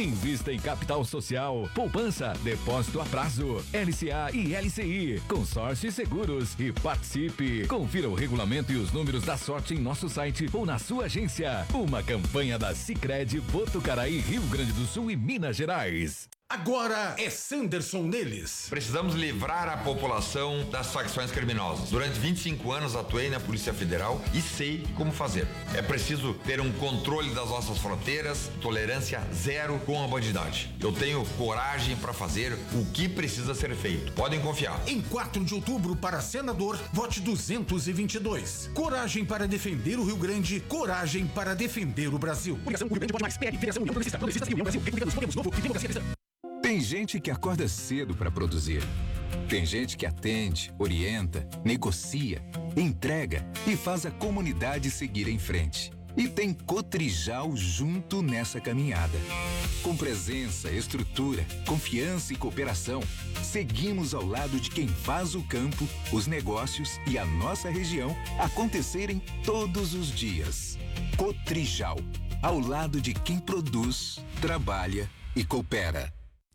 Invista em capital social, poupança, depósito a prazo, LCA e LCI, consórcio e seguros e participe. Confira o regulamento e os números da sorte em nosso site ou na sua agência. Uma campanha da Sicredi Botucaraí, Rio Grande do Sul e Minas Gerais. Agora é Sanderson neles. Precisamos livrar a população das facções criminosas. Durante 25 anos atuei na Polícia Federal e sei como fazer. É preciso ter um controle das nossas fronteiras, tolerância zero com a bandidagem. Eu tenho coragem para fazer o que precisa ser feito. Podem confiar. Em 4 de outubro, para senador, vote 222. Coragem para defender o Rio Grande, coragem para defender o Brasil. Coligação Rio Grande Pode Mais, PL, Federação União Progressista, Progressistas e União Brasil, República dos Podemos, Novo e Democracia Cristã. Tem gente que acorda cedo para produzir. Tem gente que atende, orienta, negocia, entrega e faz a comunidade seguir em frente. E tem Cotrijal junto nessa caminhada. Com presença, estrutura, confiança e cooperação, seguimos ao lado de quem faz o campo, os negócios e a nossa região acontecerem todos os dias. Cotrijal, ao lado de quem produz, trabalha e coopera.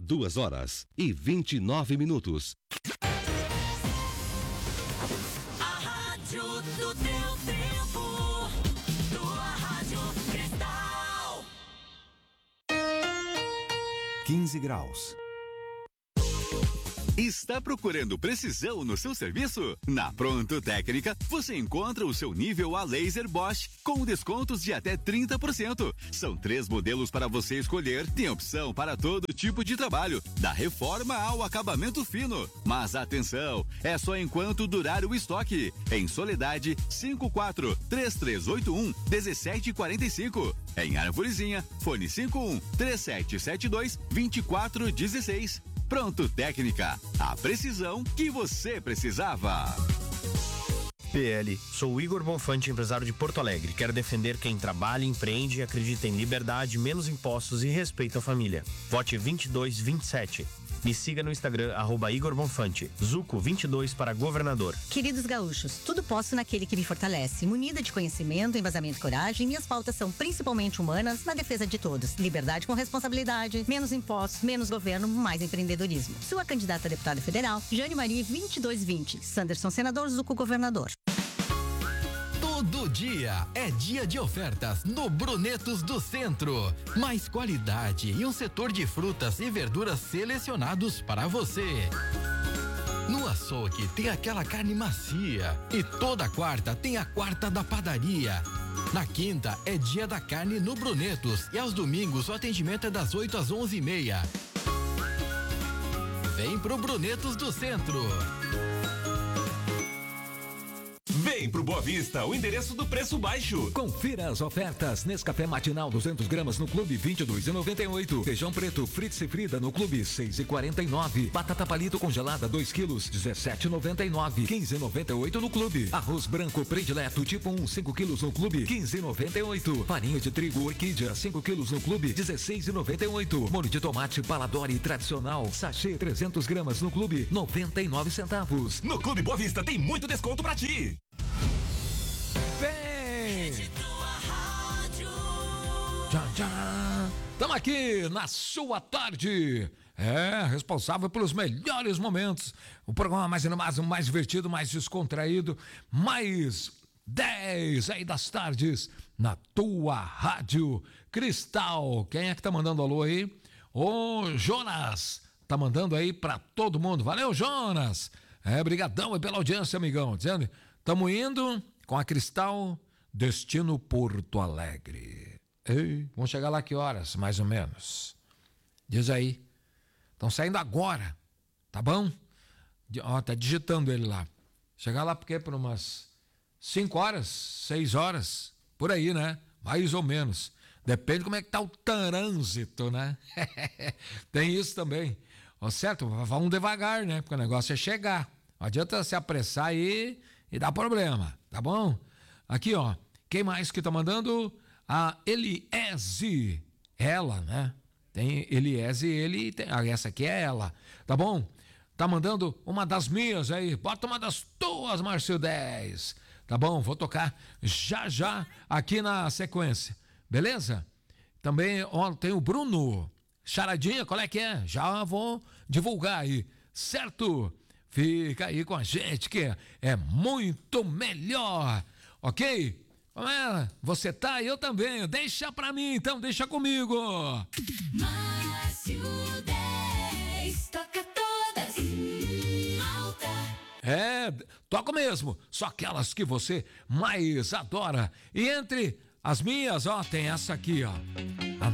2h29. A rádio do teu tempo, tua rádio Cristal. 15 graus. Está procurando precisão no seu serviço? Na Pronto Técnica, você encontra o seu nível a laser Bosch com descontos de até 30%. São 3 modelos para você escolher, tem opção para todo tipo de trabalho, da reforma ao acabamento fino. Mas atenção, é só enquanto durar o estoque. Em Soledade, 54-3381-1745. Em Arvorezinha, fone 51-3772-2416. Pronto Técnica, a precisão que você precisava. PL, sou o Igor Bonfante, empresário de Porto Alegre. Quero defender quem trabalha, empreende e acredita em liberdade, menos impostos e respeito à família. Vote 2227. Me siga no Instagram, @Igor Bonfante. Zuco 22 para governador. Queridos gaúchos, tudo posso naquele que me fortalece. Munida de conhecimento, embasamento e coragem, minhas pautas são principalmente humanas, na defesa de todos. Liberdade com responsabilidade, menos impostos, menos governo, mais empreendedorismo. Sua candidata a deputada federal, Jane Marie 2220. Sanderson senador, Zuco governador. Todo dia é dia de ofertas no Brunetos do Centro. Mais qualidade e um setor de frutas e verduras selecionados para você. No açougue tem aquela carne macia e toda quarta tem a quarta da padaria. Na quinta é dia da carne no Brunetos e aos domingos o atendimento é das 8 às 11h30. Vem pro Brunetos do Centro. Vem pro Boa Vista, o endereço do preço baixo. Confira as ofertas. Nescafé matinal 200 gramas no Clube 22,98. Feijão preto Fritz e Frida no Clube 6,49. Batata palito congelada 2 quilos 17,99. 15,98 no Clube. Arroz branco predileto tipo 1 5 quilos no Clube 15,98. Farinha de trigo Orquídea 5 quilos no Clube 16,98. Molho de tomate Paladori tradicional sachê 300 gramas no Clube 99 centavos. No Clube Boa Vista tem muito desconto pra ti. Vem! Tchau, tchau. Estamos aqui na sua tarde. Responsável pelos melhores momentos. O programa mais animado, mais divertido, mais descontraído. Mais 10 aí das tardes na tua rádio Cristal. Quem é que tá mandando alô aí? Ô Jonas, tá mandando aí pra todo mundo. Valeu, Jonas. Brigadão aí pela audiência, amigão. Dizendo, tamo indo com a Cristal, destino Porto Alegre. Ei, vamos chegar lá que horas, mais ou menos? Diz aí. Estão saindo agora, tá bom? Tá digitando ele lá. Chegar lá porque por umas 5 horas, 6 horas, por aí, né? Mais ou menos. Depende de como é que tá o trânsito, né? Tem isso também. Certo? Vamos devagar, né? Porque o negócio é chegar. Não adianta se apressar aí e dar problema, tá bom? Aqui, ó, quem mais que tá mandando? A Eliese, ela, né? Tem Eliese, ele, tem, essa aqui é ela, tá bom? Tá mandando uma das minhas aí, bota uma das tuas, Márcio 10, tá bom? Vou tocar já aqui na sequência, beleza? Também, ó, tem o Bruno, Charadinha, qual é que é? Já vou divulgar aí, certo? Fica aí com a gente que é muito melhor, ok? Como é? Você tá, eu também. Deixa pra mim, então, deixa comigo. Márcio 10, toca todas. Alta. É, toco mesmo, só aquelas que você mais adora. E entre as minhas, ó, tem essa aqui, ó.